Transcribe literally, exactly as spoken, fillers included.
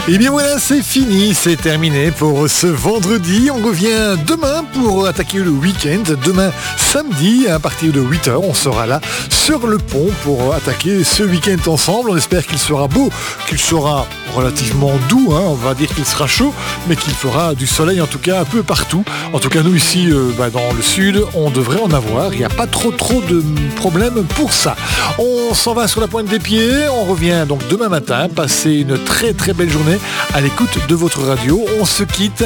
Et bien voilà, c'est fini, c'est terminé pour ce vendredi. On revient demain pour attaquer le week-end. Demain, samedi, à partir de huit heures, on sera là sur le pont pour attaquer ce week-end ensemble. On espère qu'il sera beau, qu'il sera relativement doux, hein. On va dire qu'il sera chaud, mais qu'il fera du soleil en tout cas un peu partout. En tout cas, nous ici, euh, bah, dans le sud, on devrait en avoir. Il n'y a pas trop trop de problèmes pour ça. On s'en va sur la pointe des pieds. On revient donc demain matin. Passez une très très belle journée à l'écoute de votre radio. On se quitte